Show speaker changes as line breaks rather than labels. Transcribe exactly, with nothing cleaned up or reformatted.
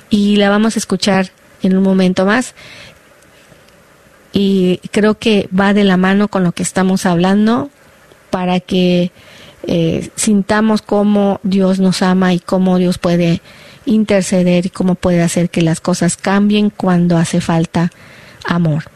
y la vamos a escuchar en un momento más. Y creo que va de la mano con lo que estamos hablando para que eh, sintamos cómo Dios nos ama y cómo Dios puede interceder y cómo puede hacer que las cosas cambien cuando hace falta amor.